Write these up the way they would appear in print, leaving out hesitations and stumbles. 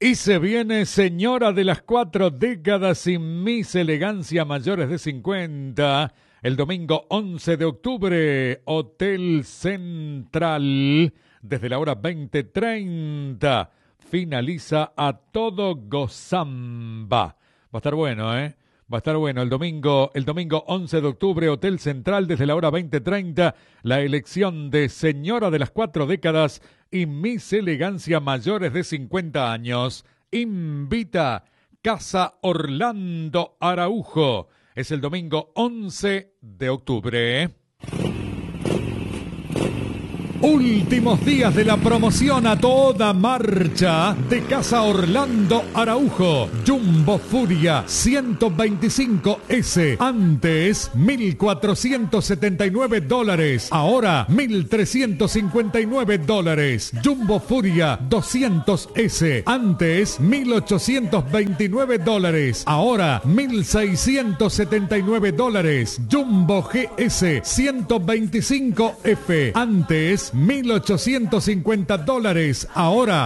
Y se viene señora de las 4 décadas y Miss Elegancia mayores de 50. El domingo 11 de octubre, Hotel Central, desde la hora 20:30. Finaliza a todo Gozamba. Va a estar bueno, ¿eh? Va a estar bueno el domingo 11 de octubre, Hotel Central, desde la hora 20:30, la elección de señora de las 4 décadas y Miss Elegancia mayores de 50 años. Invita Casa Orlando Araujo. Es el domingo 11 de octubre. Últimos días de la promoción a toda marcha de Casa Orlando Araujo. Jumbo Furia 125S. Antes $1,479. Ahora $1,359. Jumbo Furia 200S. Antes $1,829. Ahora $1,679. Jumbo GS 125F. Antes $1,850, ahora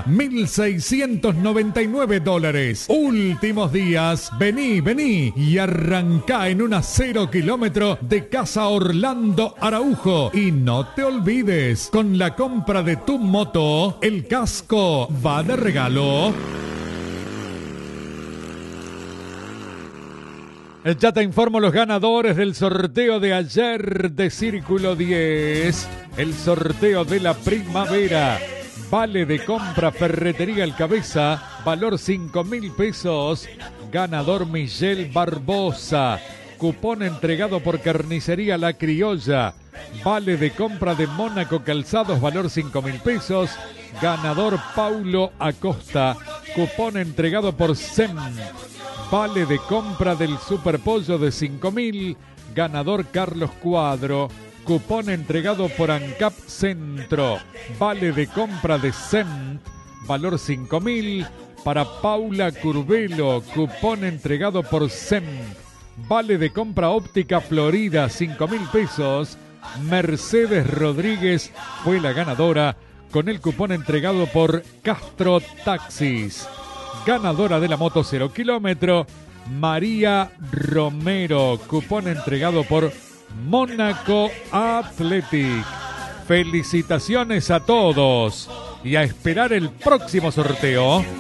$1,699. Últimos días, vení y arrancá en una 0 kilómetro de Casa Orlando Araujo. Y no te olvides, con la compra de tu moto, el casco va de regalo. Ya te informo los ganadores del sorteo de ayer de Círculo 10. El sorteo de la primavera. Vale de compra Ferretería El Cabeza. Valor 5.000 pesos. Ganador Michelle Barbosa. Cupón entregado por Carnicería La Criolla. Vale de compra de Mónaco Calzados. Valor 5.000 pesos. Ganador Paulo Acosta. Cupón entregado por SEM. Vale de compra del Superpollo de 5.000, ganador Carlos Cuadro. Cupón entregado por ANCAP Centro. Vale de compra de SEM, valor 5.000, para Paula Curvelo. Cupón entregado por SEM. Vale de compra Óptica Florida, 5.000 pesos. Mercedes Rodríguez fue la ganadora con el cupón entregado por Castro Taxis. Ganadora de la moto 0 kilómetro, María Romero. Cupón entregado por Mónaco Athletic. Felicitaciones a todos y a esperar el próximo sorteo.